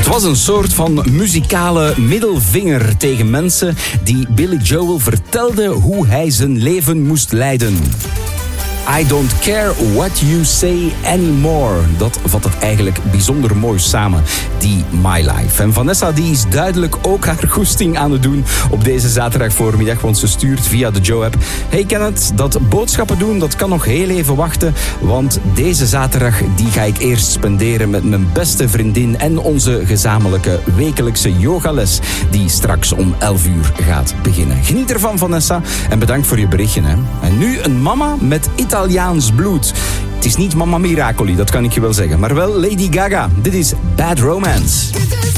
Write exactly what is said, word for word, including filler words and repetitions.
was een soort van muzikale middelvinger tegen mensen die Billy Joel vertelde hoe hij zijn leven moest leiden. I don't care what you say anymore. Dat vat het eigenlijk bijzonder mooi samen, die My Life. En Vanessa die is duidelijk ook haar goesting aan het doen op deze zaterdag voormiddag, want ze stuurt via de Joe-app: Hey Kenneth, dat boodschappen doen, dat kan nog heel even wachten, want deze zaterdag die ga ik eerst spenderen met mijn beste vriendin en onze gezamenlijke wekelijkse yogales, die straks om elf uur gaat beginnen. Geniet ervan, Vanessa, en bedankt voor je berichtje. Hè. En nu een mama met Italiaans bloed. Het is niet Mama Miracoli, dat kan ik je wel zeggen, maar wel Lady Gaga. Dit is Bad Romance.